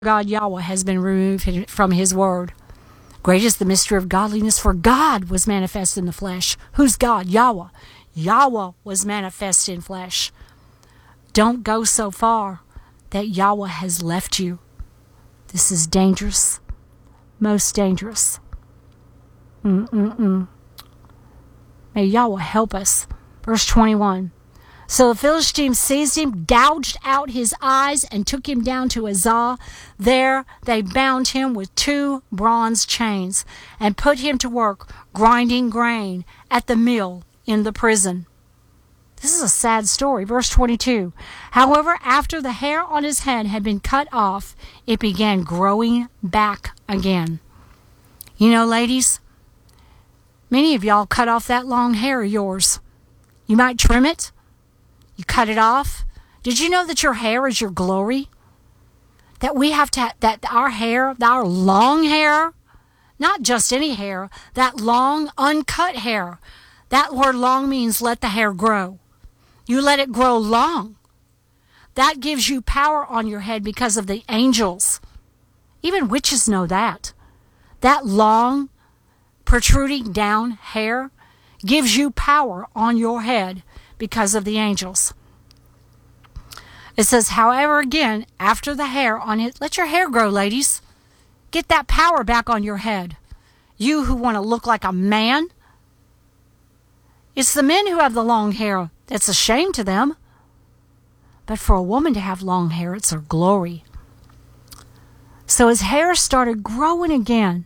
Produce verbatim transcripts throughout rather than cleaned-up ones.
God Yahweh has been removed from his word. Great is the mystery of godliness, for God was manifest in the flesh. Who's God? Yahweh. Yahweh was manifest in flesh. Don't go so far that Yahweh has left you. This is dangerous. Most dangerous. Mm-mm-mm. May Yahweh help us. Verse twenty-one. So the Philistines seized him, gouged out his eyes, and took him down to Azah. There they bound him with two bronze chains and put him to work grinding grain at the mill in the prison. This is a sad story. Verse twenty-two. However, after the hair on his head had been cut off, it began growing back again. You know, ladies, many of y'all cut off that long hair of yours. You might trim it. You cut it off. Did you know that your hair is your glory? That we have to, that our hair, our long hair, not just any hair, that long uncut hair. That word long means let the hair grow. You let it grow long. That gives you power on your head because of the angels. Even witches know that. That long, protruding down hair gives you power on your head because of the angels. It says, however, again, after the hair on it, let your hair grow, ladies. Get that power back on your head. You who want to look like a man. It's the men who have the long hair that's a shame to them. But for a woman to have long hair, it's her glory. So his hair started growing again.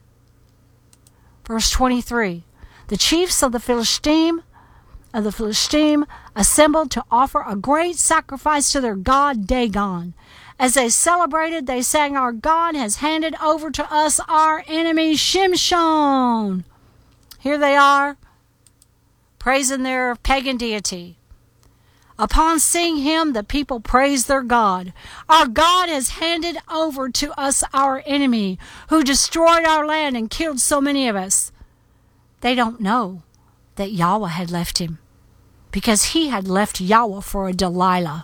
Verse twenty-three. The chiefs of the Philistine of the Philistine assembled to offer a great sacrifice to their god Dagon. As they celebrated, they sang, our God has handed over to us our enemy Shimshon. Here they are, praising their pagan deity. Upon seeing him, the people praised their God. Our God has handed over to us our enemy, who destroyed our land and killed so many of us. They don't know that Yahweh had left him, because he had left Yahweh for a Delilah.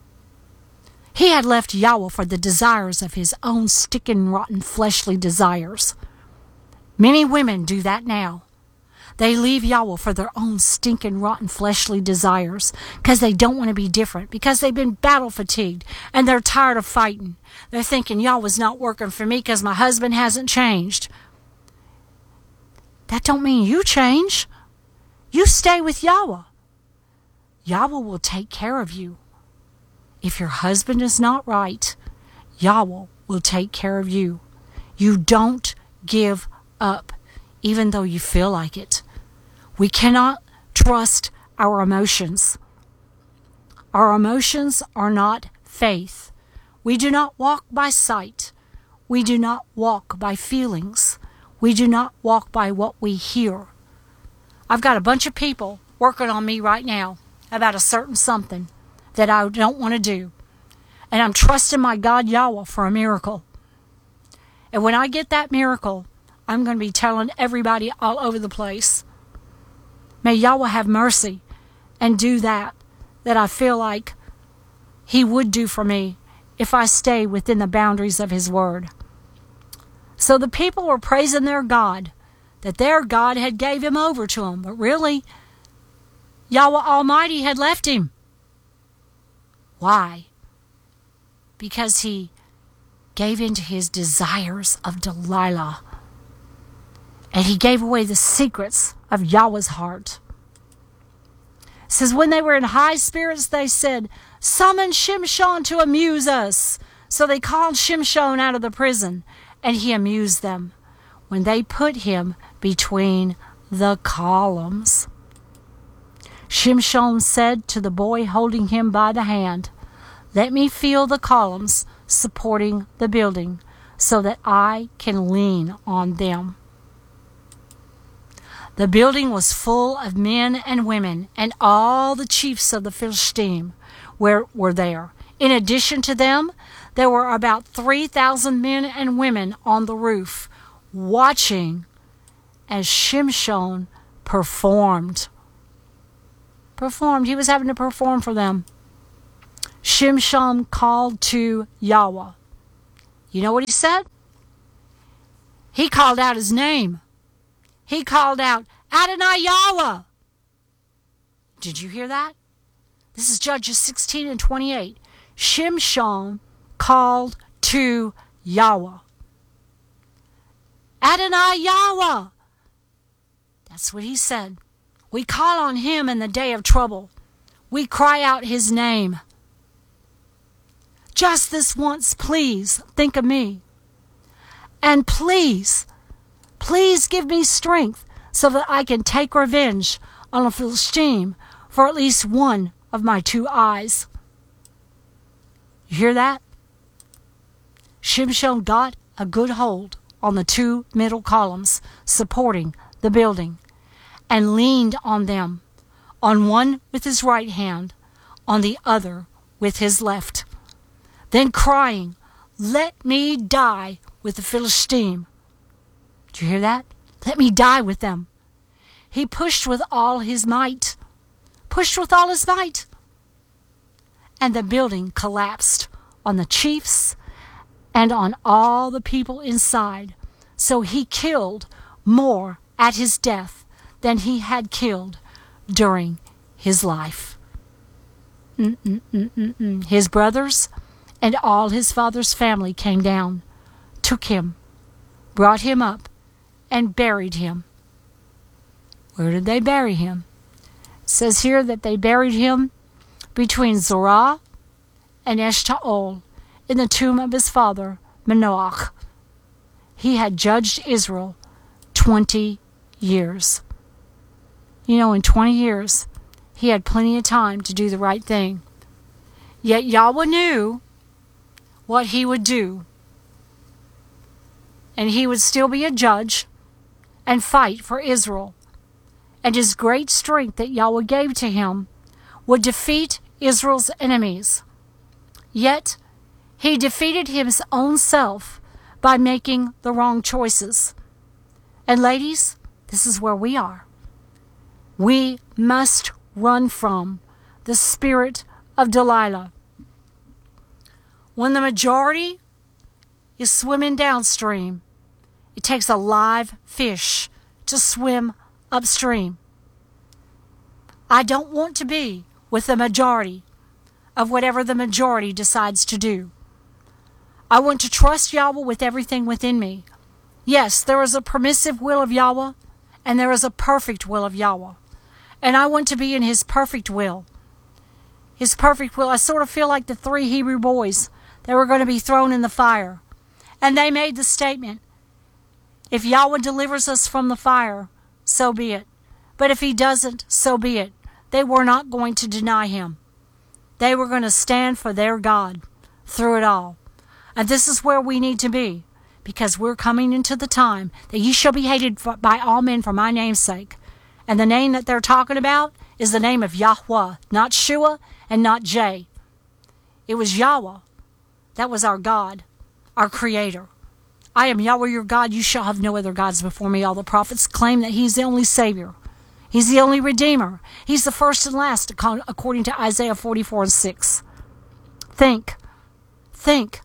He had left Yahweh for the desires of his own sticking, rotten, fleshly desires. Many women do that now. They leave Yahweh for their own stinking, rotten, fleshly desires because they don't want to be different, because they've been battle fatigued and they're tired of fighting. They're thinking Yahweh's not working for me because my husband hasn't changed. That don't mean you change. You stay with Yahweh. Yahweh will take care of you. If your husband is not right, Yahweh will take care of you. You don't give up, even though you feel like it. We cannot trust our emotions. Our emotions are not faith. We do not walk by sight. We do not walk by feelings. We do not walk by what we hear. I've got a bunch of people working on me right now about a certain something that I don't want to do. And I'm trusting my God Yahweh for a miracle. And when I get that miracle, I'm going to be telling everybody all over the place. May Yahweh have mercy and do that, that I feel like he would do for me if I stay within the boundaries of his word. So the people were praising their God, that their God had gave him over to them. But really, Yahweh Almighty had left him. Why? Because he gave in to his desires of Delilah. And he gave away the secrets of Yahweh's heart. It says, when they were in high spirits, they said, summon Shimshon to amuse us. So they called Shimshon out of the prison, and he amused them when they put him between the columns. Shimshon said to the boy holding him by the hand, let me feel the columns supporting the building so that I can lean on them. The building was full of men and women, and all the chiefs of the Philistine were, were there. In addition to them, there were about three thousand men and women on the roof, watching as Shimshon performed. Performed. He was having to perform for them. Shimshon called to Yahweh. You know what he said? He called out his name. He called out, Adonai Yahweh. Did you hear that? This is Judges sixteen and twenty-eight. Shimshon called to Yahweh. Adonai Yahweh. That's what he said. We call on him in the day of trouble. We cry out his name. Just this once, please, think of me. And please, please give me strength so that I can take revenge on a Philistine for at least one of my two eyes. You hear that? Shimshon got a good hold on the two middle columns supporting the building and leaned on them, on one with his right hand, on the other with his left. Then crying, let me die with the Philistine. Did you hear that? Let me die with them. He pushed with all his might. Pushed with all his might. And the building collapsed on the chiefs and on all the people inside. So he killed more at his death than he had killed during his life. Mm-mm-mm-mm-mm. His brothers and all his father's family came down, took him, brought him up, and buried him. Where did they bury him? It says here that they buried him between Zorah and Eshtaol in the tomb of his father, Manoach. He had judged Israel twenty years. You know, in twenty years, he had plenty of time to do the right thing. Yet Yahweh knew what he would do. And he would still be a judge and fight for Israel. And his great strength that Yahweh gave to him would defeat Israel's enemies. Yet, he defeated his own self by making the wrong choices. And ladies, this is where we are. We must run from the spirit of Delilah. When the majority is swimming downstream, it takes a live fish to swim upstream. I don't want to be with the majority of whatever the majority decides to do. I want to trust Yahweh with everything within me. Yes, there is a permissive will of Yahweh, and there is a perfect will of Yahweh. And I want to be in his perfect will. His perfect will. I sort of feel like the three Hebrew boys that were going to be thrown in the fire. And they made the statement, if Yahweh delivers us from the fire, so be it. But if he doesn't, so be it. They were not going to deny him. They were going to stand for their God through it all. And this is where we need to be, because we're coming into the time that ye shall be hated by all men for my name's sake. And the name that they're talking about is the name of Yahweh, not Shua and not Jay. It was Yahweh. That was our God, our Creator. I am Yahweh your God. You shall have no other gods before me. All the prophets claim that he's the only Savior. He's the only Redeemer. He's the first and last, according to Isaiah forty-four and six. Think. Think.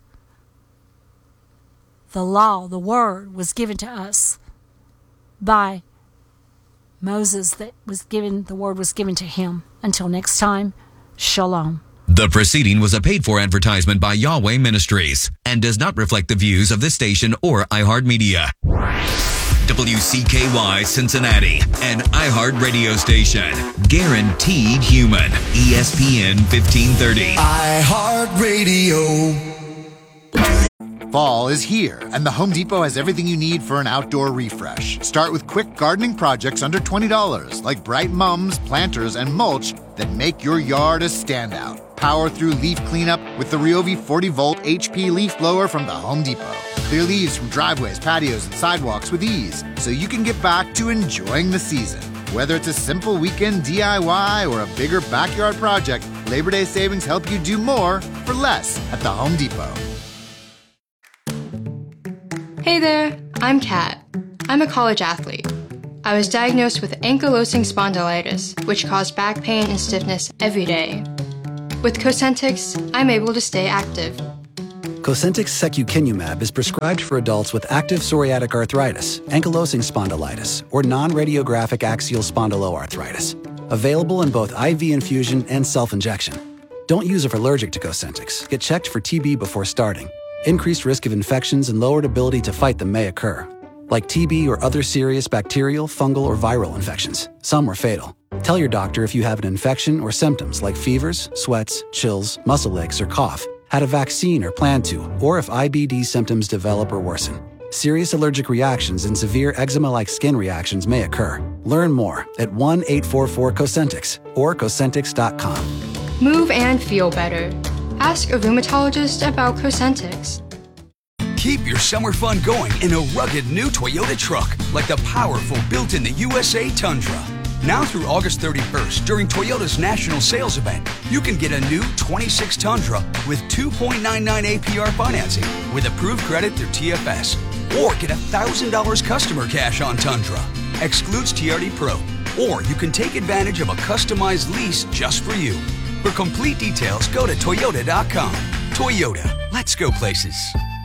The law, the word, was given to us by Moses. That was given, the word was given to him. Until next time, shalom. The proceeding was a paid-for advertisement by Yahweh Ministries and does not reflect the views of this station or iHeartMedia. W C K Y Cincinnati, an iHeart radio station. Guaranteed human. E S P N fifteen thirty. iHeart Radio. Fall is here, and the Home Depot has everything you need for an outdoor refresh. Start with quick gardening projects under twenty dollars, like bright mums, planters, and mulch that make your yard a standout. Power through leaf cleanup with the Ryobi forty volt H P leaf blower from the Home Depot. Clear leaves from driveways, patios, and sidewalks with ease, so you can get back to enjoying the season. Whether it's a simple weekend D I Y or a bigger backyard project, Labor Day savings help you do more for less at the Home Depot. Hey there, I'm Kat. I'm a college athlete. I was diagnosed with ankylosing spondylitis, which caused back pain and stiffness every day. With Cosentyx, I'm able to stay active. Cosentyx secukinumab is prescribed for adults with active psoriatic arthritis, ankylosing spondylitis, or non-radiographic axial spondyloarthritis. Available in both I V infusion and self-injection. Don't use if allergic to Cosentyx. Get checked for T B before starting. Increased risk of infections and lowered ability to fight them may occur, like T B or other serious bacterial, fungal, or viral infections. Some are fatal. Tell your doctor if you have an infection or symptoms like fevers, sweats, chills, muscle aches, or cough, had a vaccine or plan to, or if I B D symptoms develop or worsen. Serious allergic reactions and severe eczema-like skin reactions may occur. Learn more at one eight four four Cosentyx or Cosentyx dot com. Move and feel better. Ask a rheumatologist about Cosentyx. Keep your summer fun going in a rugged new Toyota truck, like the powerful built-in the U S A Tundra. Now through August thirty-first, during Toyota's national sales event, you can get a new twenty-six Tundra with two point nine nine A P R financing with approved credit through T F S. Or get one thousand dollars customer cash on Tundra. Excludes T R D Pro. Or you can take advantage of a customized lease just for you. For complete details, go to Toyota dot com. Toyota, let's go places.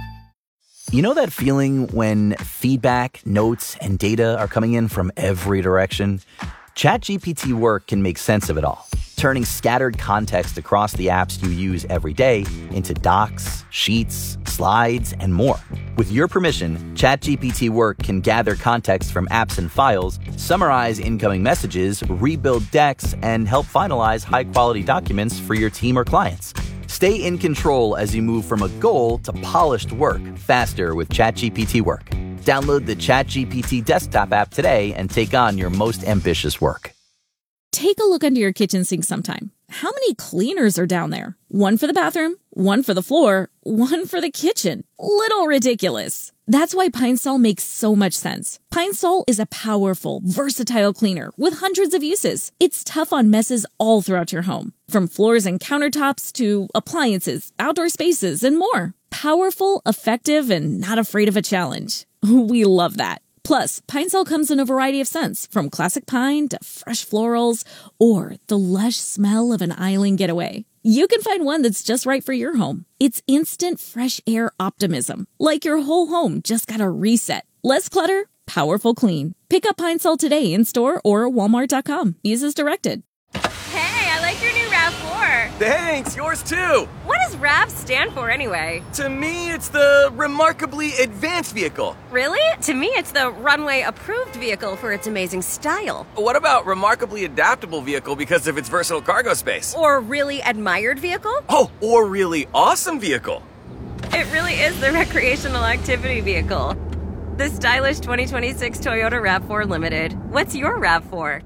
You know that feeling when feedback, notes, and data are coming in from every direction? ChatGPT Work can make sense of it all, turning scattered context across the apps you use every day into docs, sheets, slides, and more. With your permission, ChatGPT Work can gather context from apps and files, summarize incoming messages, rebuild decks, and help finalize high-quality documents for your team or clients. Stay in control as you move from a goal to polished work faster with ChatGPT Work. Download the ChatGPT desktop app today and take on your most ambitious work. Take a look under your kitchen sink sometime. How many cleaners are down there? One for the bathroom, one for the floor, one for the kitchen. Little ridiculous. That's why Pine Sol makes so much sense. Pine Sol is a powerful, versatile cleaner with hundreds of uses. It's tough on messes all throughout your home, from floors and countertops to appliances, outdoor spaces, and more. Powerful, effective, and not afraid of a challenge. We love that. Plus, Pine Sol comes in a variety of scents, from classic pine to fresh florals, or the lush smell of an island getaway. You can find one that's just right for your home. It's instant fresh air optimism, like your whole home just got a reset. Less clutter, powerful clean. Pick up Pine Sol today in store or walmart dot com. Use as directed. Hey, I like your new RAV four. Thanks, yours too. What does RAV stand for anyway? To me, it's the Remarkably Advanced Vehicle. Really? To me, it's the Runway Approved Vehicle for its amazing style. What about Remarkably Adaptable Vehicle because of its versatile cargo space? Or Really Admired Vehicle? Oh, or Really Awesome Vehicle. It really is the Recreational Activity Vehicle. The stylish twenty twenty-six Toyota RAV four Limited. What's your RAV four?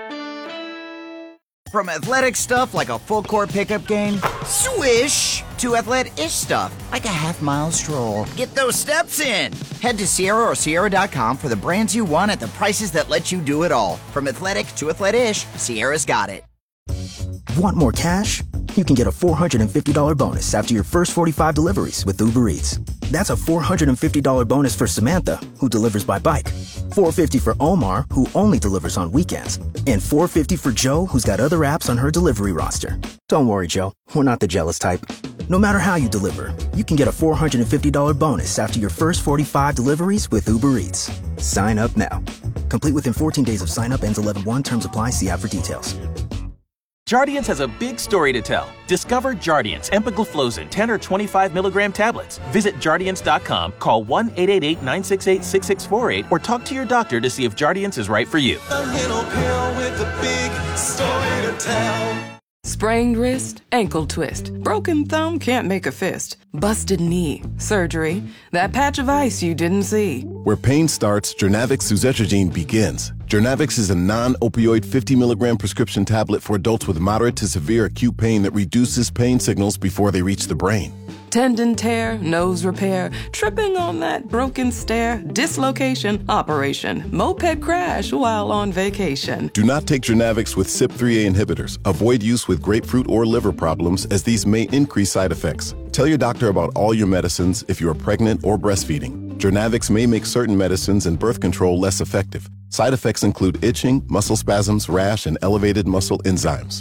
From athletic stuff like a full-court pickup game, swish, to athletic-ish stuff like a half-mile stroll. Get those steps in. Head to Sierra or Sierra dot com for the brands you want at the prices that let you do it all. From athletic to athletic-ish, Sierra's got it. Want more cash? You can get a four hundred fifty dollars bonus after your first forty-five deliveries with Uber Eats. That's a four hundred fifty dollars bonus for Samantha, who delivers by bike. four hundred fifty dollars for Omar, who only delivers on weekends. And four hundred fifty dollars for Joe, who's got other apps on her delivery roster. Don't worry, Joe. We're not the jealous type. No matter how you deliver, you can get a four hundred fifty dollars bonus after your first forty-five deliveries with Uber Eats. Sign up now. Complete within fourteen days of sign up, ends eleven one. Terms apply. See app for details. Jardiance has a big story to tell. Discover Jardiance empagliflozin ten or twenty-five milligram tablets. Visit Jardiance dot com, call one eight eight eight, nine six eight, six six four eight, or talk to your doctor to see if Jardiance is right for you. A little pill with a big story to tell. Sprained wrist, ankle twist, broken thumb, can't make a fist, busted knee, surgery, that patch of ice you didn't see. Where pain starts, Jernavix suzetrigine begins. Jernavix is a non-opioid fifty milligram prescription tablet for adults with moderate to severe acute pain that reduces pain signals before they reach the brain. Tendon tear, nose repair, tripping on that broken stair, dislocation, operation, moped crash while on vacation. Do not take Jernavix with C Y P three A inhibitors. Avoid use with grapefruit or liver problems, as these may increase side effects. Tell your doctor about all your medicines if you are pregnant or breastfeeding. Jernavix may make certain medicines and birth control less effective. Side effects include itching, muscle spasms, rash, and elevated muscle enzymes.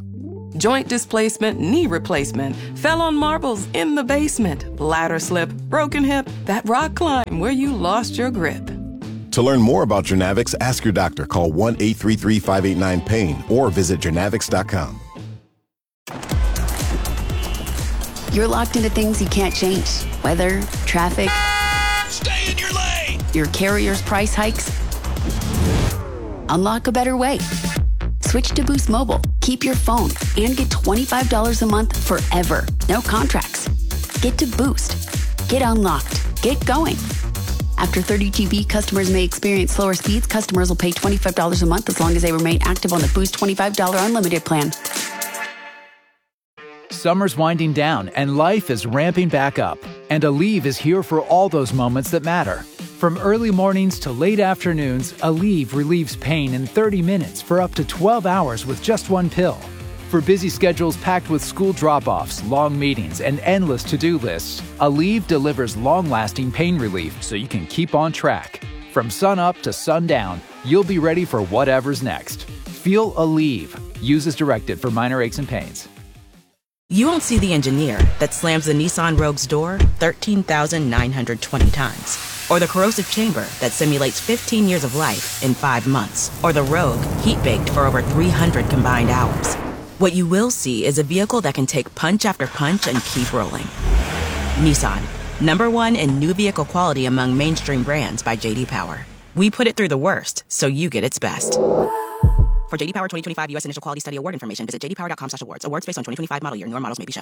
Joint displacement, knee replacement, fell on marbles in the basement, ladder slip, broken hip, that rock climb where you lost your grip. To learn more about Journavx, ask your doctor. Call one eight three three, five eight nine, pain or visit Journavx dot com. You're locked into things you can't change. Weather, traffic. Stay in your lane! Your carrier's price hikes. Unlock a better way. Switch to Boost Mobile. Keep your phone and get twenty-five dollars a month forever. No contracts. Get to Boost. Get unlocked. Get going. After thirty G B, customers may experience slower speeds. Customers will pay twenty-five dollars a month as long as they remain active on the Boost twenty-five dollars unlimited plan. Summer's winding down and life is ramping back up. And Aleve is here for all those moments that matter. From early mornings to late afternoons, Aleve relieves pain in thirty minutes for up to twelve hours with just one pill. For busy schedules packed with school drop-offs, long meetings, and endless to-do lists, Aleve delivers long-lasting pain relief so you can keep on track. From sun-up to sundown, you'll be ready for whatever's next. Feel Aleve. Use as directed for minor aches and pains. You won't see the engineer that slams the Nissan Rogue's door thirteen thousand nine hundred twenty times. Or the corrosive chamber that simulates fifteen years of life in five months. Or the Rogue heat-baked for over three hundred combined hours. What you will see is a vehicle that can take punch after punch and keep rolling. Nissan, number one in new vehicle quality among mainstream brands by J D Power. We put it through the worst, so you get its best. For J D Power twenty twenty-five U S Initial Quality Study Award information, visit j d power dot com slash awards. Awards based on twenty twenty-five model year. Newer models may be shown.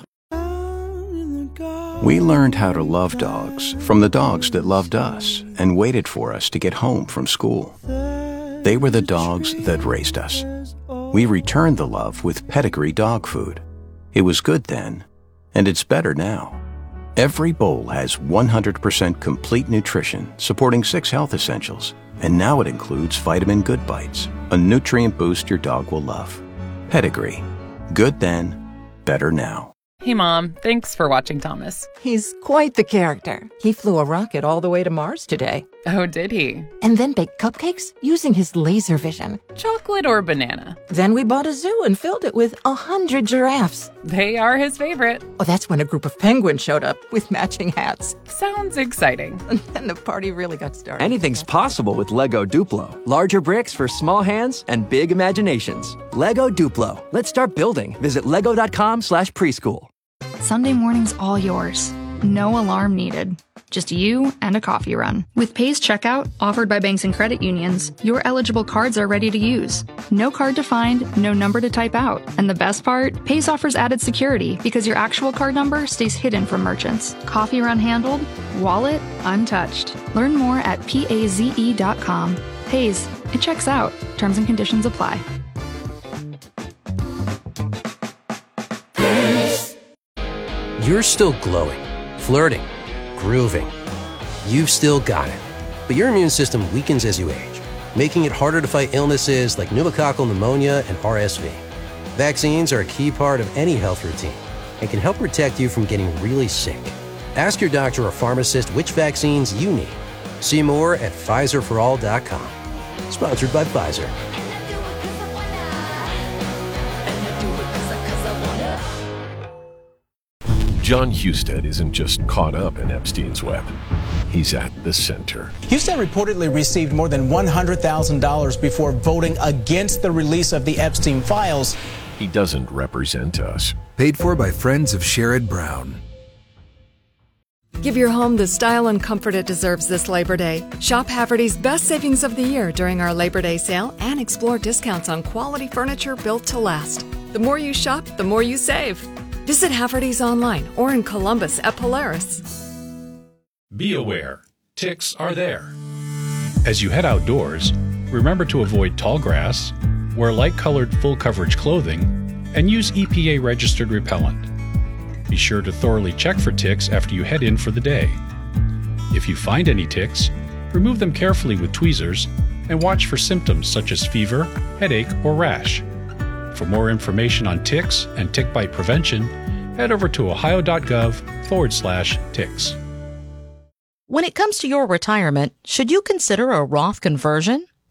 We learned how to love dogs from the dogs that loved us and waited for us to get home from school. They were the dogs that raised us. We returned the love with Pedigree dog food. It was good then, and it's better now. Every bowl has one hundred percent complete nutrition, supporting six health essentials. And now it includes Vitamin Good Bites, a nutrient boost your dog will love. Pedigree. Good then, better now. Hey, Mom. Thanks for watching Thomas. He's quite the character. He flew a rocket all the way to Mars today. Oh, did he? And then baked cupcakes using his laser vision. Chocolate or banana? Then we bought a zoo and filled it with a hundred giraffes. They are his favorite. Oh, that's when a group of penguins showed up with matching hats. Sounds exciting. And then the party really got started. Anything's possible with Lego Duplo. Larger bricks for small hands and big imaginations. Lego Duplo. Let's start building. Visit lego dot com slash preschool. Sunday morning's all yours. No alarm needed. Just you and a coffee run. With Pay's checkout, offered by banks and credit unions, your eligible cards are ready to use. No card to find, no number to type out. And the best part? Pay's offers added security because your actual card number stays hidden from merchants. Coffee run handled, wallet untouched. Learn more at paze dot com. Pay's, it checks out. Terms and conditions apply. You're still glowing, flirting, grooving. You've still got it. But your immune system weakens as you age, making it harder to fight illnesses like pneumococcal pneumonia and R S V. Vaccines are a key part of any health routine and can help protect you from getting really sick. Ask your doctor or pharmacist which vaccines you need. See more at Pfizer for all dot com. Sponsored by Pfizer. John Husted isn't just caught up in Epstein's web. He's at the center. Husted reportedly received more than one hundred thousand dollars before voting against the release of the Epstein files. He doesn't represent us. Paid for by friends of Sherrod Brown. Give your home the style and comfort it deserves this Labor Day. Shop Haverty's best savings of the year during our Labor Day sale and explore discounts on quality furniture built to last. The more you shop, the more you save. Visit Haverty's online or in Columbus at Polaris. Be aware, ticks are there. As you head outdoors, remember to avoid tall grass, wear light-colored full-coverage clothing, and use E P A-registered repellent. Be sure to thoroughly check for ticks after you head in for the day. If you find any ticks, remove them carefully with tweezers and watch for symptoms such as fever, headache, or rash. For more information on ticks and tick bite prevention, head over to ohio.gov forward slash ticks. When it comes to your retirement, should you consider a Roth conversion?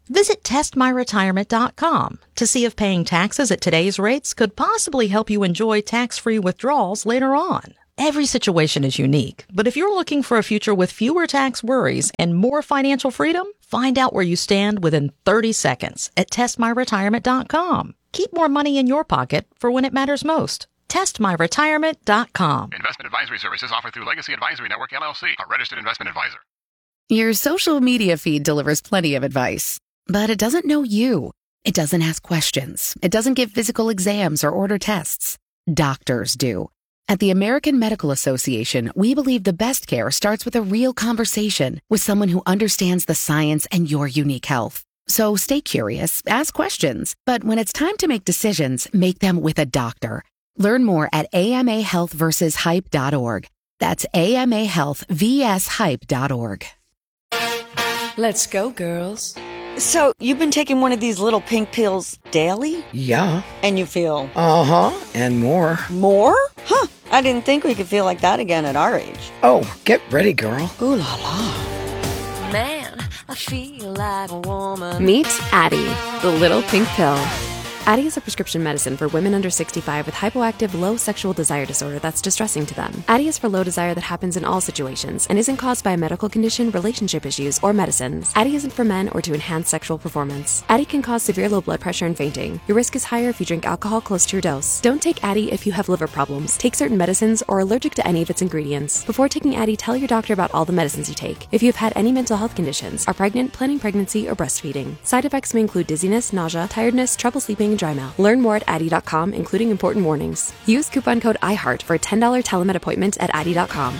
Visit test my retirement dot com to see if paying taxes at today's rates could possibly help you enjoy tax-free withdrawals later on. Every situation is unique, but if you're looking for a future with fewer tax worries and more financial freedom, find out where you stand within thirty seconds at test my retirement dot com. Keep more money in your pocket for when it matters most. test my retirement dot com. Investment advisory services offered through Legacy Advisory Network, L L C, a registered investment advisor. Your social media feed delivers plenty of advice, but it doesn't know you. It doesn't ask questions. It doesn't give physical exams or order tests. Doctors do. At the American Medical Association, we believe the best care starts with a real conversation with someone who understands the science and your unique health. So stay curious, ask questions, but when it's time to make decisions, make them with a doctor. Learn more at A M A health versus hype dot org. That's A M A health versus hype dot org. Let's go, girls. So, you've been taking one of these little pink pills daily? Yeah. And you feel... Uh-huh, and more. More? Huh, I didn't think we could feel like that again at our age. Oh, get ready, girl. Ooh la la. Man, I feel like a woman. Meet Addyi, the little pink pill. Addyi is a prescription medicine for women under sixty-five with hypoactive low sexual desire disorder that's distressing to them. Addyi is for low desire that happens in all situations and isn't caused by a medical condition, relationship issues, or medicines. Addyi isn't for men or to enhance sexual performance. Addyi can cause severe low blood pressure and fainting. Your risk is higher if you drink alcohol close to your dose. Don't take Addyi if you have liver problems, take certain medicines, or are allergic to any of its ingredients. Before taking Addyi, tell your doctor about all the medicines you take. If you have had any mental health conditions, are pregnant, planning pregnancy, or breastfeeding. Side effects may include dizziness, nausea, tiredness, trouble sleeping, and dry mouth. Learn more at Addyi dot com, including important warnings. Use coupon code iHeart for a ten dollars telemed appointment at Addyi dot com.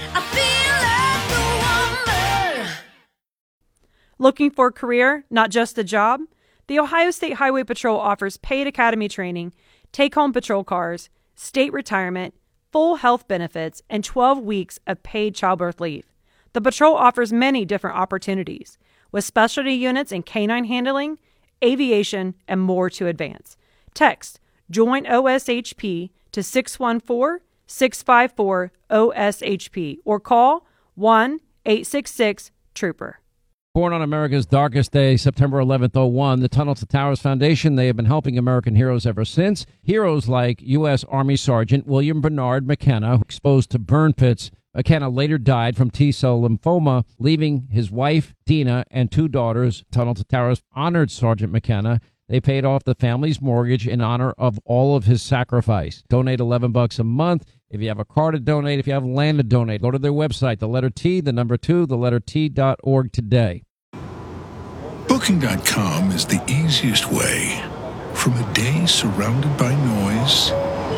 Looking for a career, not just a job? The Ohio State Highway Patrol offers paid academy training, take-home patrol cars, state retirement, full health benefits, and twelve weeks of paid childbirth leave. The patrol offers many different opportunities, with specialty units in canine handling, aviation, and more to advance. Text Join O S H P to six one four, six five four, O S H P or call one eight six six Trooper. Born on America's darkest day, September eleventh, oh one, the Tunnel to Towers Foundation, they have been helping American heroes ever since. Heroes like U S Army Sergeant William Bernard McKenna, exposed to burn pits. McKenna later died from T-cell lymphoma, leaving his wife, Dina, and two daughters. Tunnel to Towers honored Sergeant McKenna. They paid off the family's mortgage in honor of all of his sacrifice. Donate eleven bucks a month. If you have a car to donate, if you have land to donate, go to their website, the letter T, the number two, the letter T dot org today. Booking dot com is the easiest way. From a day surrounded by noise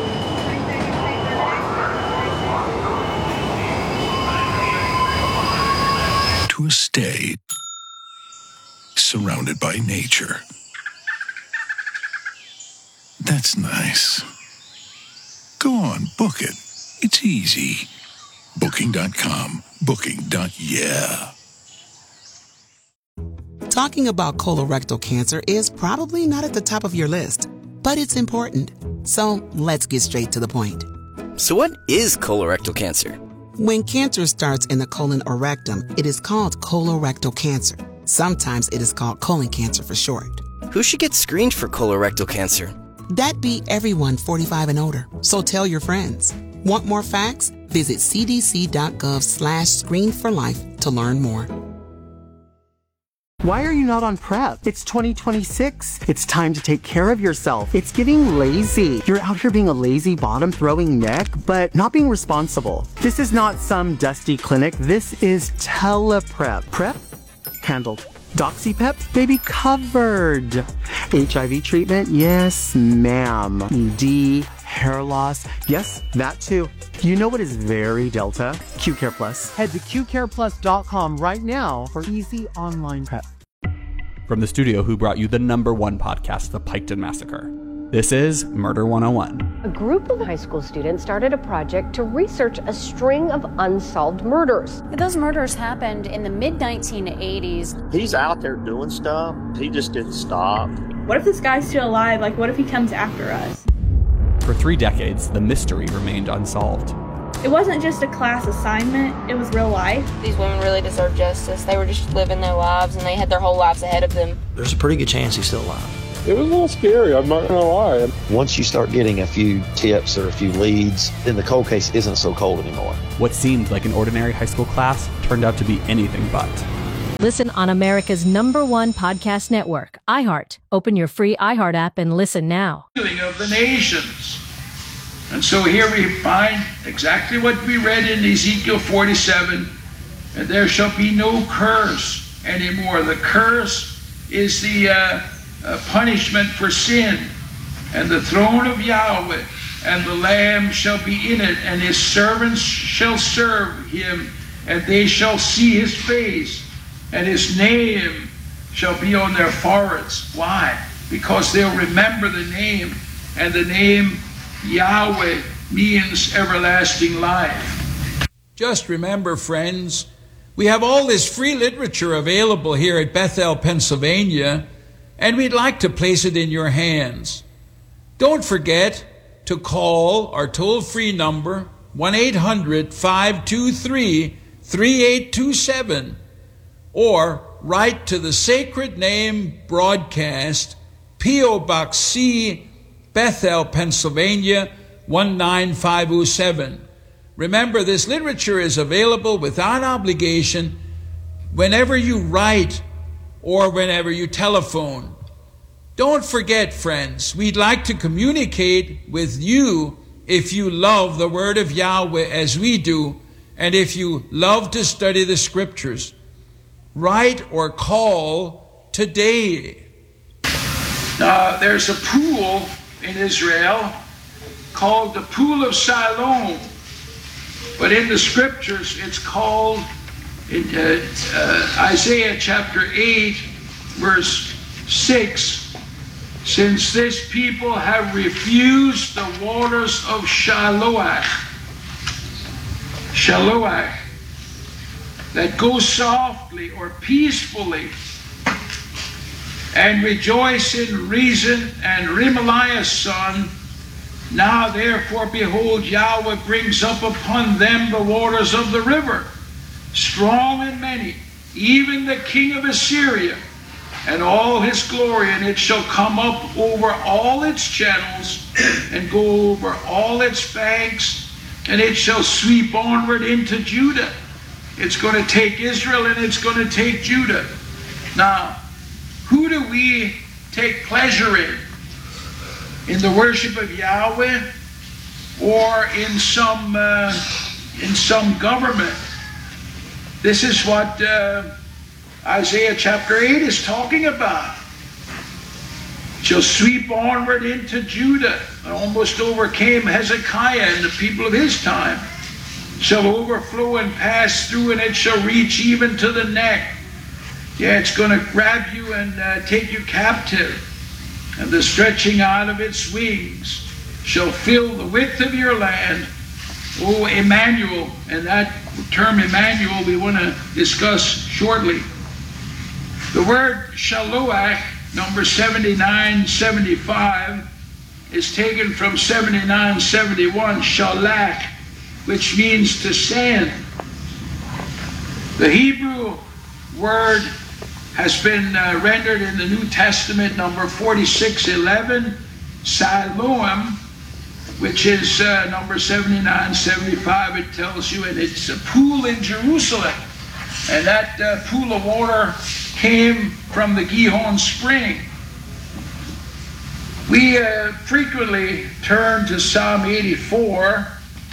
to a stay surrounded by nature. That's nice. Go on, book it. It's easy. Booking dot com. Booking. Yeah. Talking about colorectal cancer is probably not at the top of your list, but it's important. So let's get straight to the point. So what is colorectal cancer? When cancer starts in the colon or rectum, it is called colorectal cancer. Sometimes it is called colon cancer for short. Who should get screened for colorectal cancer? That'd be everyone forty-five and older. So tell your friends. Want more facts? Visit c d c dot gov slash screen for life to learn more. Why are you not on PrEP? It's twenty twenty-six. It's time to take care of yourself. It's getting lazy. You're out here being a lazy bottom throwing neck, but not being responsible. This is not some dusty clinic. This is TelePrep. PrEP? Handled. DoxyPep? Baby covered. H I V treatment? Yes, ma'am. D, hair loss? Yes, that too. You know what is very Delta? Q Care Plus. Head to q care plus dot com right now for easy online prep. From the studio who brought you the number one podcast, The Piketon Massacre, this is Murder one oh one. A group of high school students started a project to research a string of unsolved murders. Those murders happened in the mid nineteen eighties. He's out there doing stuff. He just didn't stop. What if this guy's still alive? Like, what if he comes after us? For three decades, the mystery remained unsolved. It wasn't just a class assignment, it was real life. These women really deserve justice. They were just living their lives and they had their whole lives ahead of them. There's a pretty good chance he's still alive. It was a little scary, I'm not gonna lie. Once you start getting a few tips or a few leads, then the cold case isn't so cold anymore. What seemed like an ordinary high school class turned out to be anything but. Listen on America's number one podcast network, iHeart. Open your free iHeart app and listen now. Of the nations. And so here we find exactly what we read in Ezekiel forty-seven, and there shall be no curse anymore. The curse is the uh, uh, punishment for sin, and the throne of Yahweh and the Lamb shall be in it, and his servants shall serve him, and they shall see his face, and his name shall be on their foreheads. Why? Because they'll remember the name, and the name Yahweh means everlasting life. Just remember, friends, we have all this free literature available here at Bethel, Pennsylvania, and we'd like to place it in your hands. Don't forget to call our toll-free number, one eight hundred, five two three, three eight two seven, or write to the Sacred Name Broadcast, P O. Box C, Bethel, Pennsylvania, one nine five oh seven. Remember, this literature is available without obligation whenever you write or whenever you telephone. Don't forget, friends, we'd like to communicate with you if you love the Word of Yahweh as we do, and if you love to study the Scriptures. Write or call today. Now, there's a pool in Israel called the Pool of Siloam, but in the Scriptures it's called, in uh, uh, Isaiah chapter eight, verse six, since this people have refused the waters of Shiloach, Shiloach, that go softly or peacefully, and rejoice in Reason and Remaliah's son. Now therefore, behold, Yahweh brings up upon them the waters of the river, strong and many, even the king of Assyria, and all his glory, and it shall come up over all its channels, and go over all its banks, and it shall sweep onward into Judah. It's going to take Israel, and it's going to take Judah. Now, who do we take pleasure in? In the worship of Yahweh, or in some uh, in some government? This is what uh, Isaiah chapter eight is talking about. Shall sweep onward into Judah, and almost overcame Hezekiah and the people of his time. Shall overflow and pass through, and it shall reach even to the neck. Yeah, it's going to grab you and uh, take you captive. And the stretching out of its wings shall fill the width of your land. Oh, Emmanuel, and that term Emmanuel we want to discuss shortly. The word Shiloach, number seventy-nine seventy-five, is taken from seventy-nine seventy-one, Shalach, which means to send. The Hebrew word has been uh, rendered in the New Testament, number forty-six eleven, Siloam, which is uh, number seventy-nine seventy-five, it tells you, and it's a pool in Jerusalem. And that uh, pool of water came from the Gihon spring. We uh, frequently turn to Psalm eighty-four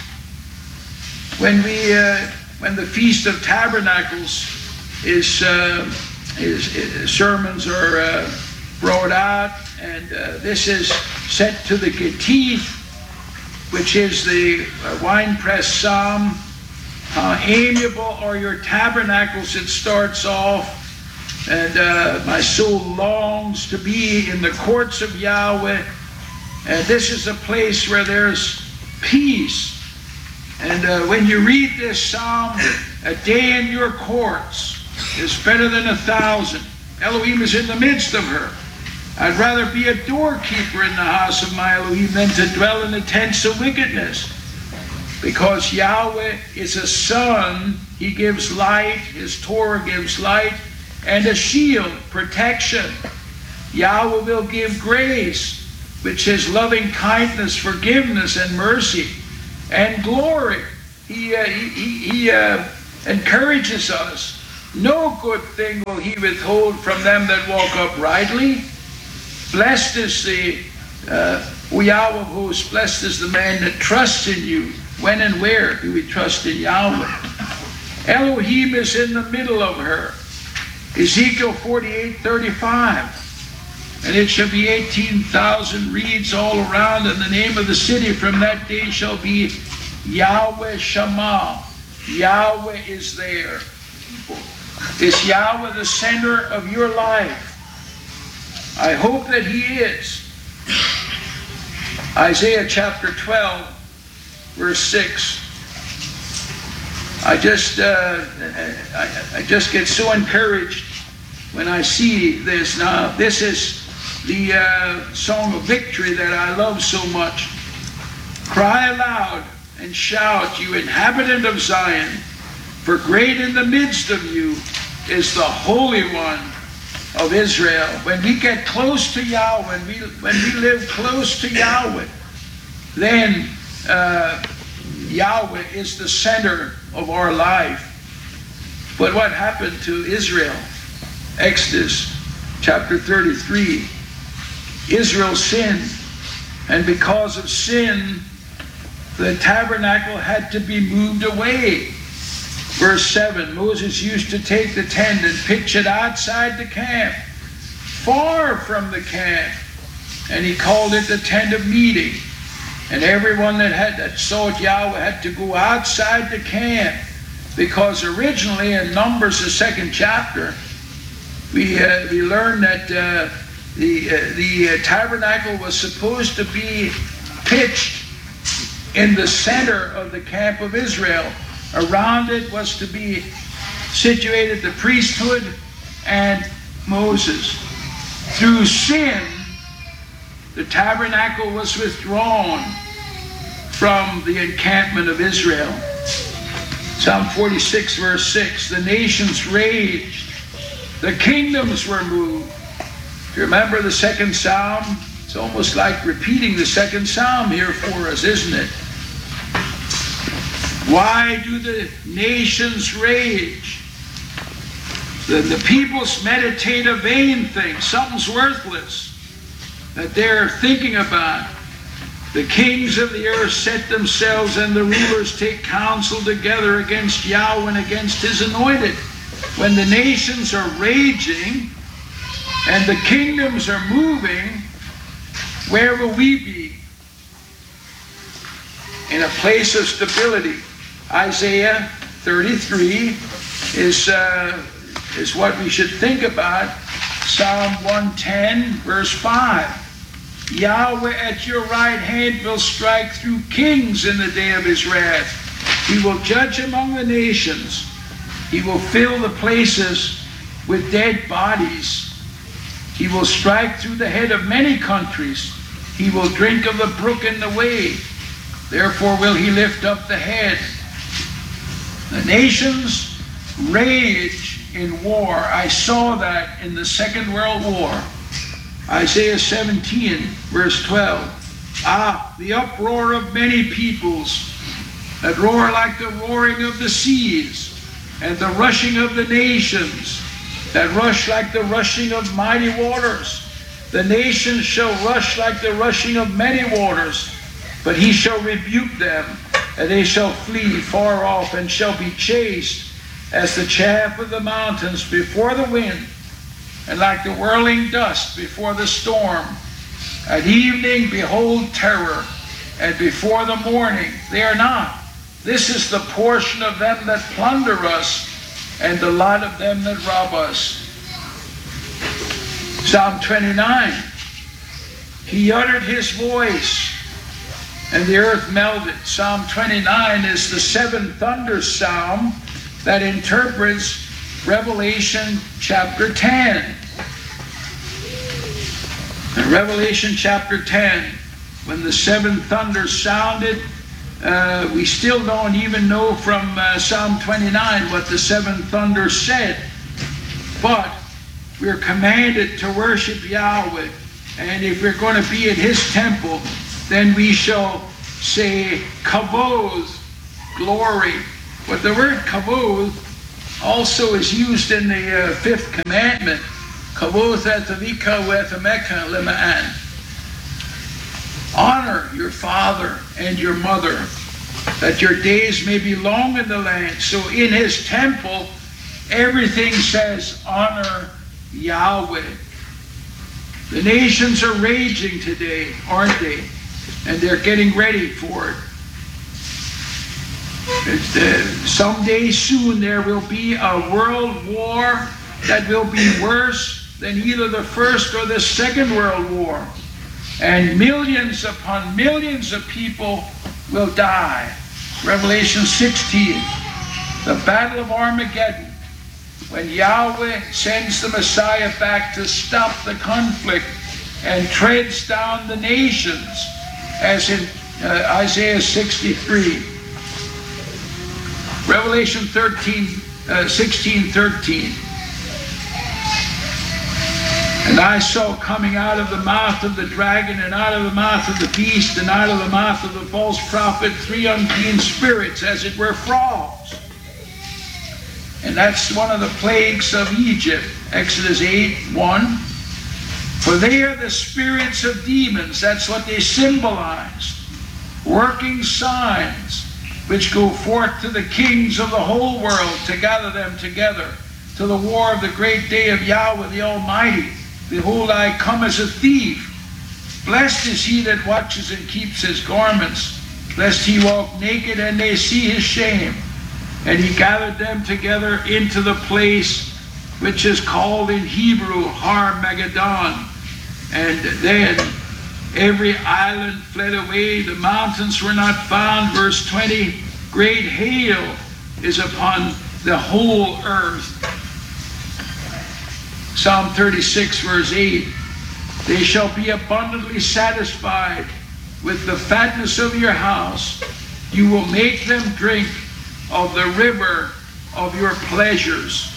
when we, uh, when the Feast of Tabernacles is, uh, is, is sermons are uh, brought out, and uh, this is set to the Gittith, which is the uh, winepress psalm. How amiable are your tabernacles, it starts off. And uh, my soul longs to be in the courts of Yahweh. And this is a place where there's peace. And uh, when you read this psalm, a day in your courts is better than a thousand. Elohim is in the midst of her. I'd rather be a doorkeeper in the house of my Elohim than to dwell in the tents of wickedness. Because Yahweh is a sun, he gives light, his Torah gives light, and a shield, protection. Yahweh will give grace, which is loving kindness, forgiveness, and mercy, and glory. He, uh, he, he, he uh, encourages us. No good thing will he withhold from them that walk uprightly. Blessed is the uh, Yahweh of hosts, blessed is the man that trusts in you. When and where do we trust in Yahweh? Elohim is in the middle of her. Ezekiel forty-eight thirty-five. And it shall be eighteen thousand reeds all around, and the name of the city from that day shall be Yahweh Shammah. Yahweh is there. Is Yahweh the center of your life? I hope that he is. Isaiah chapter twelve, verse six. I just, uh, I, I just get so encouraged when I see this. Now, this is the uh, song of victory that I love so much. Cry aloud and shout, you inhabitant of Zion, for great in the midst of you is the Holy One of Israel. When we get close to Yahweh, when we, when we live close to Yahweh, then uh, Yahweh is the center of our life. But what happened to Israel? Exodus chapter thirty-three. Israel sinned, and because of sin, the tabernacle had to be moved away. Verse seven, Moses used to take the tent and pitch it outside the camp, far from the camp, and he called it the tent of meeting. And everyone that had that sought Yahweh had to go outside the camp, because originally in Numbers, the second chapter, we uh, we learned that uh, the uh, the uh, tabernacle was supposed to be pitched in the center of the camp of Israel. Around it was to be situated the priesthood and Moses. Through sin, the tabernacle was withdrawn from the encampment of Israel. Psalm forty-six, verse six, the nations raged, the kingdoms were moved. Do you remember the second psalm? It's almost like repeating the second psalm here for us, isn't it? Why do the nations rage? The, the peoples meditate a vain thing, something's worthless that they're thinking about. The kings of the earth set themselves, and the rulers take counsel together against Yahweh and against his anointed. When the nations are raging and the kingdoms are moving, where will we be? In a place of stability. Isaiah thirty-three is, uh, is what we should think about. Psalm one ten, verse five. Yahweh at your right hand will strike through kings in the day of his wrath. He will judge among the nations. He will fill the places with dead bodies. He will strike through the head of many countries. He will drink of the brook in the way. Therefore will he lift up the head. The nations rage in war. I saw that in the Second World War. Isaiah seventeen, verse twelve. Ah, the uproar of many peoples that roar like the roaring of the seas, and the rushing of the nations that rush like the rushing of mighty waters. The nations shall rush like the rushing of many waters, but he shall rebuke them, and they shall flee far off, and shall be chased as the chaff of the mountains before the wind, and like the whirling dust before the storm. At evening, behold terror, and before the morning, they are not. This is the portion of them that plunder us, and the lot of them that rob us. Psalm twenty-nine. He uttered his voice, and the earth melted. Psalm twenty-nine is the seven thunders psalm that interprets Revelation chapter ten. In Revelation chapter ten, when the seven thunders sounded, Uh, we still don't even know from uh, Psalm twenty-nine what the seven thunders said. But we're commanded to worship Yahweh. And if we're going to be at his temple, then we shall say kavod, glory. But the word kavod also is used in the uh, fifth commandment. Kavod etavika ve'etameka lema'an. Honor your father and your mother, that your days may be long in the land. So in his temple, everything says honor Yahweh. The nations are raging today, aren't they? And they're getting ready for it. It's, uh, someday soon there will be a world war that will be worse than either the First or the Second World War. And millions upon millions of people will die. Revelation sixteen, the battle of Armageddon, when Yahweh sends the Messiah back to stop the conflict and treads down the nations, as in uh, Isaiah sixty-three. Revelation thirteen, uh, sixteen, thirteen. And I saw coming out of the mouth of the dragon, and out of the mouth of the beast, and out of the mouth of the false prophet, three unclean spirits, as it were frogs. And that's one of the plagues of Egypt, Exodus eight, one. For they are the spirits of demons, that's what they symbolize, working signs, which go forth to the kings of the whole world to gather them together to the war of the great day of Yahweh the Almighty. Behold, I come as a thief. Blessed is he that watches and keeps his garments, lest he walk naked and they see his shame. And he gathered them together into the place which is called in Hebrew Har Megiddon. And then every island fled away, the mountains were not found. Verse twenty, great hail is upon the whole earth. Psalm thirty-six, verse eight, they shall be abundantly satisfied with the fatness of your house. You will make them drink of the river of your pleasures.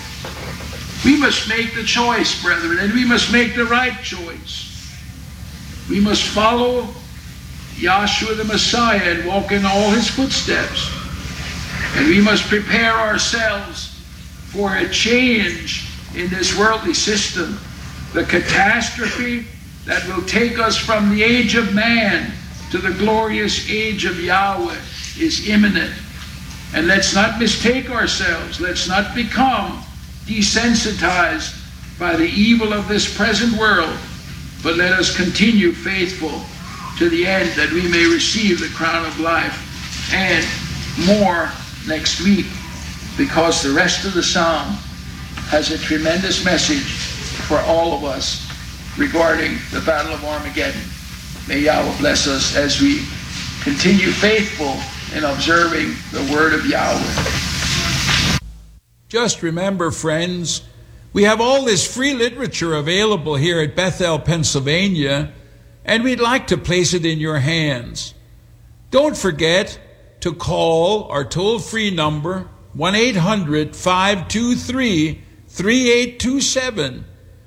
We must make the choice, brethren, and we must make the right choice. We must follow Yahshua the Messiah and walk in all his footsteps. And we must prepare ourselves for a change in this worldly system. The catastrophe that will take us from the age of man to the glorious age of Yahweh is imminent. And let's not mistake ourselves. Let's not become desensitized by the evil of this present world, but let us continue faithful to the end, that we may receive the crown of life and more next week, because the rest of the psalm has a tremendous message for all of us regarding the Battle of Armageddon. May Yahweh bless us as we continue faithful in observing the word of Yahweh. Just remember, friends, we have all this free literature available here at Bethel, Pennsylvania, and we'd like to place it in your hands. Don't forget to call our toll-free number, one eight hundred, five two three, three eight two seven,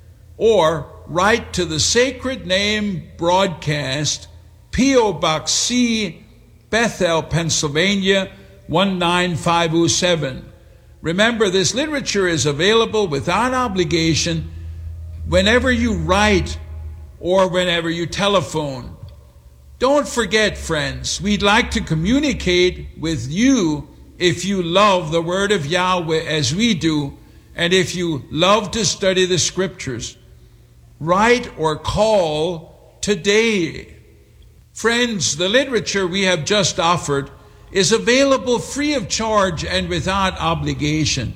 or write to the Sacred Name Broadcast, P O. Box C, Bethel, Pennsylvania, one nine five oh seven. Remember, this literature is available without obligation whenever you write or whenever you telephone. Don't forget, friends, we'd like to communicate with you if you love the Word of Yahweh as we do, and if you love to study the Scriptures. Write or call today. Friends, the literature we have just offered is available free of charge and without obligation.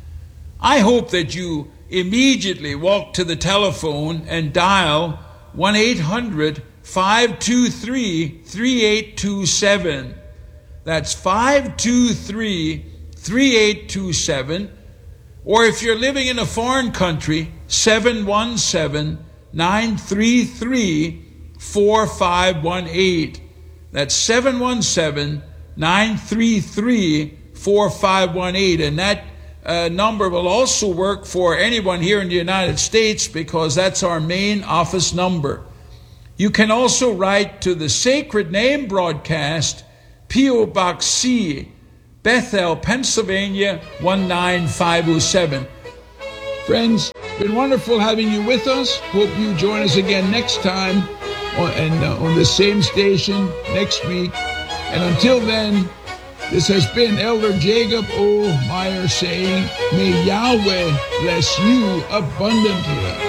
I hope that you immediately walk to the telephone and dial one eight hundred, five two three, three eight two seven. That's five two three, three eight two seven. Or if you're living in a foreign country, seven one seven, nine three three, four five one eight. That's seven one seven, nine three three, four five one eight. And that uh, number will also work for anyone here in the United States because that's our main office number. You can also write to the Sacred Name Broadcast, P O. Box C, Bethel, Pennsylvania, one nine five oh seven. Friends, it's been wonderful having you with us. Hope you join us again next time on, and, uh, on the same station next week. And until then, this has been Elder Jacob O. Meyer saying, may Yahweh bless you abundantly.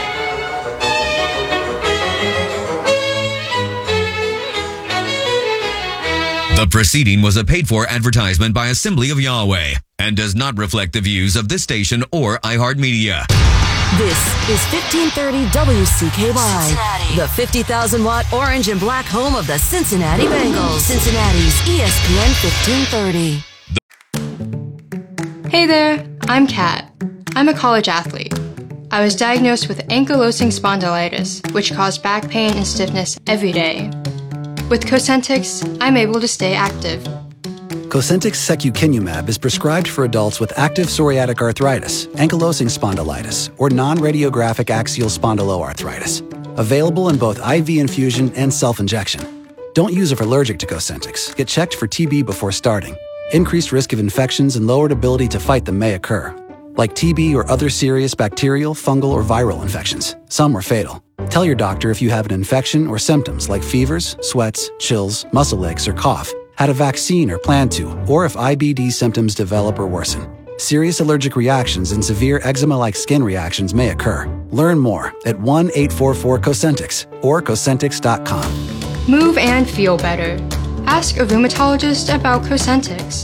The proceeding was a paid-for advertisement by Assembly of Yahweh and does not reflect the views of this station or iHeartMedia. This is fifteen thirty W C K Y, Cincinnati. The fifty thousand watt orange and black home of the Cincinnati Bengals. Cincinnati's E S P N fifteen thirty. Hey there, I'm Kat. I'm a college athlete. I was diagnosed with ankylosing spondylitis, which caused back pain and stiffness every day. With Cosentyx, I'm able to stay active. Cosentyx secukinumab is prescribed for adults with active psoriatic arthritis, ankylosing spondylitis, or non-radiographic axial spondyloarthritis. Available in both I V infusion and self-injection. Don't use if allergic to Cosentyx. Get checked for T B before starting. Increased risk of infections and lowered ability to fight them may occur, like T B or other serious bacterial, fungal, or viral infections. Some are fatal. Tell your doctor if you have an infection or symptoms like fevers, sweats, chills, muscle aches, or cough, had a vaccine or plan to, or if I B D symptoms develop or worsen. Serious allergic reactions and severe eczema-like skin reactions may occur. Learn more at one eight four four Cosentyx or Cosentyx dot com. Move and feel better. Ask a rheumatologist about Cosentyx.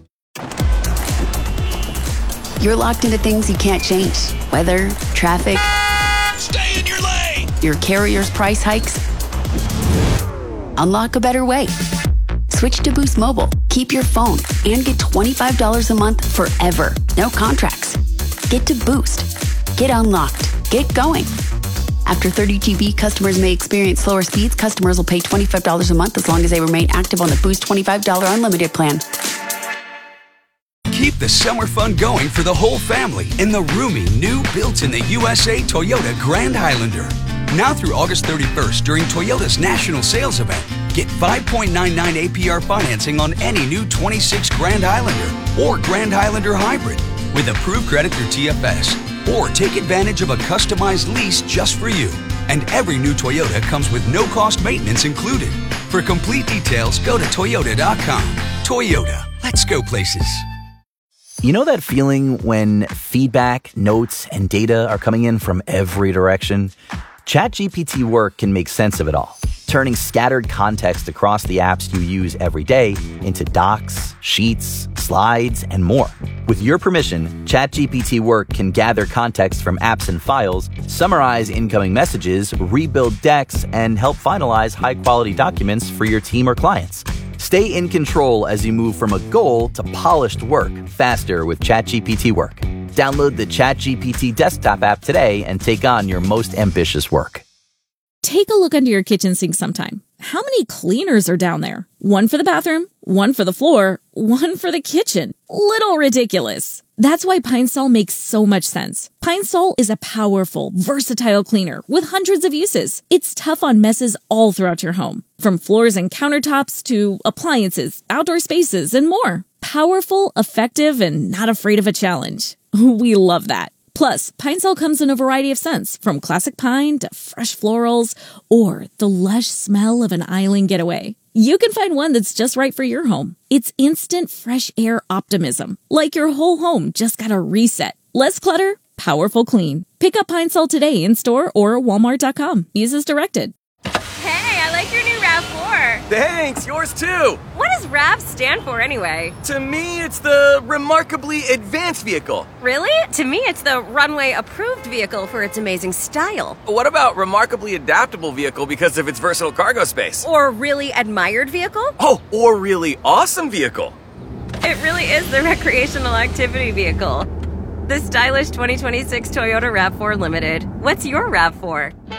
You're locked into things you can't change. Weather, traffic. Stay in your lane! Your carrier's price hikes. Unlock a better way. Switch to Boost Mobile. Keep your phone and get twenty-five dollars a month forever. No contracts. Get to Boost. Get unlocked. Get going. After thirty G B, customers may experience slower speeds. Customers will pay twenty-five dollars a month as long as they remain active on the Boost twenty-five dollars unlimited plan. Keep the summer fun going for the whole family in the roomy, new built in the U S A Toyota Grand Highlander. Now through August thirty-first during Toyota's national sales event, get five point nine nine A P R financing on any new twenty-six Grand Highlander or Grand Highlander Hybrid with approved credit through T F S. Or take advantage of a customized lease just for you. And every new Toyota comes with no-cost maintenance included. For complete details, go to Toyota dot com. Toyota, let's go places. You know that feeling when feedback, notes, and data are coming in from every direction? ChatGPT Work can make sense of it all, turning scattered context across the apps you use every day into docs, sheets, slides, and more. With your permission, ChatGPT Work can gather context from apps and files, summarize incoming messages, rebuild decks, and help finalize high-quality documents for your team or clients. Stay in control as you move from a goal to polished work faster with ChatGPT Work. Download the ChatGPT desktop app today and take on your most ambitious work. Take a look under your kitchen sink sometime. How many cleaners are down there? One for the bathroom, one for the floor, one for the kitchen. Little ridiculous. That's why Pine Sol makes so much sense. Pine Sol is a powerful, versatile cleaner with hundreds of uses. It's tough on messes all throughout your home, from floors and countertops to appliances, outdoor spaces, and more. Powerful, effective, and not afraid of a challenge. We love that. Plus, Pine Sol comes in a variety of scents, from classic pine to fresh florals or the lush smell of an island getaway. You can find one that's just right for your home. It's instant fresh air optimism, like your whole home just got a reset. Less clutter, powerful clean. Pick up Pine Sol today in store or walmart dot com. Use as directed. Hey, I like your new RAV four. Thanks, yours too. What does RAV stand for anyway? To me, it's the Remarkably Advanced Vehicle. Really? To me, it's the Runway Approved Vehicle for its amazing style. What about Remarkably Adaptable Vehicle because of its versatile cargo space? Or Really Admired Vehicle? Oh, or Really Awesome Vehicle. It really is the Recreational Activity Vehicle. The stylish twenty twenty-six Toyota RAV four Limited. What's your RAV four?